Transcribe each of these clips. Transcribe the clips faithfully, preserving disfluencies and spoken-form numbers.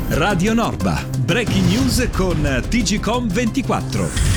Radio Norba, breaking news con T G Com ventiquattro.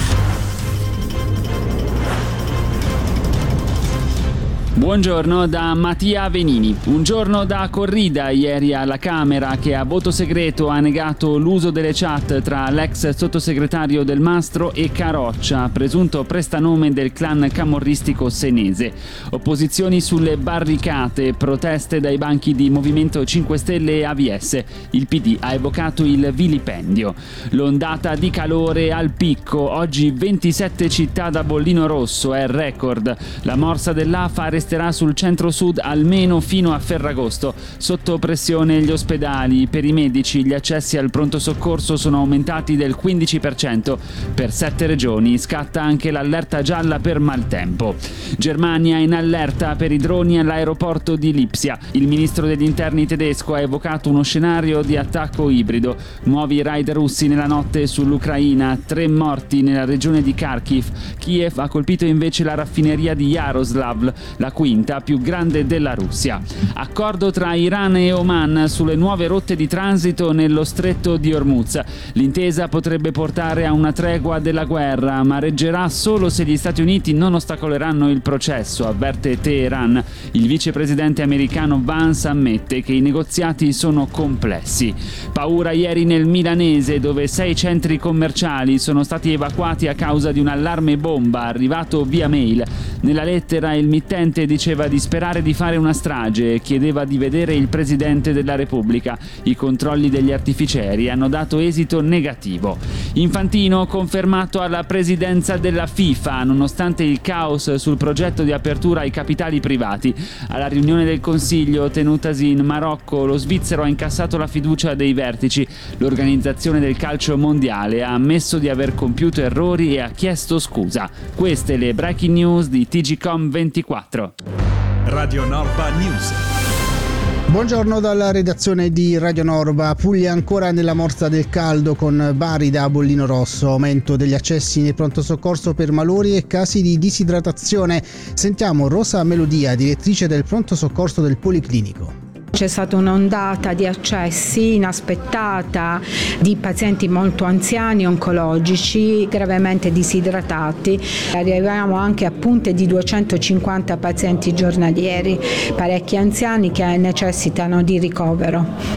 Buongiorno da Mattia Venini. Un giorno da corrida ieri alla Camera, che a voto segreto ha negato l'uso delle chat tra l'ex sottosegretario Del Mastro e Caroccia, presunto prestanome del clan camorristico senese. Opposizioni sulle barricate, proteste dai banchi di Movimento cinque Stelle e A V S. Il P D ha evocato il vilipendio. L'ondata di calore al picco, oggi ventisette città da bollino rosso, è record. La morsa dell'A F A resterà sul centro-sud almeno fino a Ferragosto. Sotto pressione gli ospedali. Per i medici gli accessi al pronto soccorso sono aumentati del quindici per cento. Per sette regioni scatta anche l'allerta gialla per maltempo. Germania in allerta per i droni all'aeroporto di Lipsia. Il ministro degli interni tedesco ha evocato uno scenario di attacco ibrido. Nuovi raid russi nella notte sull'Ucraina, tre morti nella regione di Kharkiv. Kiev ha colpito invece la raffineria di Yaroslavl, la quinta più grande della Russia. Accordo tra Iran e Oman sulle nuove rotte di transito nello stretto di Hormuz. L'intesa potrebbe portare a una tregua della guerra, ma reggerà solo se gli Stati Uniti non ostacoleranno il processo, avverte Teheran. Il vicepresidente americano Vance ammette che i negoziati sono complessi. Paura ieri nel Milanese, dove sei centri commerciali sono stati evacuati a causa di un allarme bomba arrivato via mail. Nella lettera il mittente diceva di sperare di fare una strage e chiedeva di vedere il Presidente della Repubblica. I controlli degli artificieri hanno dato esito negativo. Infantino confermato alla presidenza della FIFA, nonostante il caos sul progetto di apertura ai capitali privati. Alla riunione del Consiglio tenutasi in Marocco, lo svizzero ha incassato la fiducia dei vertici. L'organizzazione del calcio mondiale ha ammesso di aver compiuto errori e ha chiesto scusa. Queste le breaking news di T G Com ventiquattro. Radio Norba News. Buongiorno dalla redazione di Radio Norba. Puglia ancora nella morsa del caldo, con Bari da bollino rosso, aumento degli accessi nel pronto soccorso per malori e casi di disidratazione. Sentiamo Rosa Melodia, direttrice del pronto soccorso del Policlinico. C'è stata un'ondata di accessi inaspettata di pazienti molto anziani, oncologici, gravemente disidratati. Arriviamo anche a punte di duecentocinquanta pazienti giornalieri, parecchi anziani che necessitano di ricovero.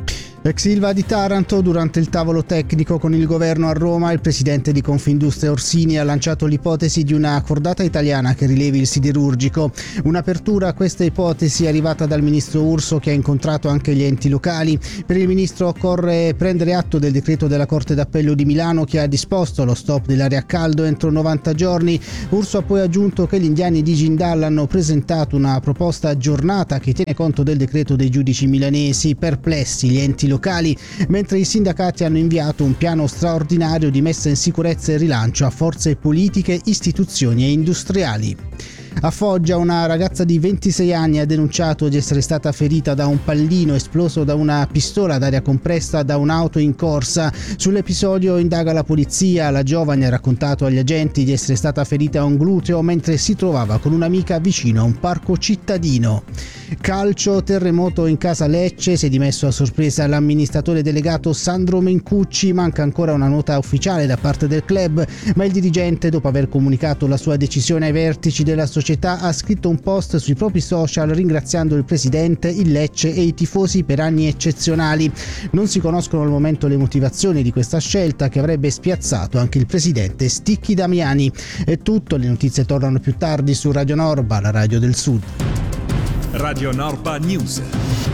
Ex Ilva di Taranto, durante il tavolo tecnico con il governo a Roma, il presidente di Confindustria Orsini ha lanciato l'ipotesi di una cordata italiana che rilevi il siderurgico. Un'apertura a questa ipotesi è arrivata dal ministro Urso, che ha incontrato anche gli enti locali. Per il ministro occorre prendere atto del decreto della Corte d'Appello di Milano, che ha disposto lo stop dell'aria a caldo entro novanta giorni. Urso ha poi aggiunto che gli indiani di Jindal hanno presentato una proposta aggiornata che tiene conto del decreto dei giudici milanesi. Perplessi gli enti locali locali, mentre i sindacati hanno inviato un piano straordinario di messa in sicurezza e rilancio a forze politiche, istituzioni e industriali. A Foggia una ragazza di ventisei anni ha denunciato di essere stata ferita da un pallino esploso da una pistola ad aria compressa da un'auto in corsa. Sull'episodio indaga la polizia. La giovane ha raccontato agli agenti di essere stata ferita a un gluteo mentre si trovava con un'amica vicino a un parco cittadino. Calcio, terremoto in casa Lecce, si è dimesso a sorpresa l'amministratore delegato Sandro Mencucci. Manca ancora una nota ufficiale da parte del club, ma il dirigente, dopo aver comunicato la sua decisione ai vertici della società, ha scritto un post sui propri social ringraziando il presidente, il Lecce e i tifosi per anni eccezionali. Non si conoscono al momento le motivazioni di questa scelta, che avrebbe spiazzato anche il presidente Sticchi Damiani. È tutto, le notizie tornano più tardi su Radio Norba, la radio del Sud. Radio Norba News.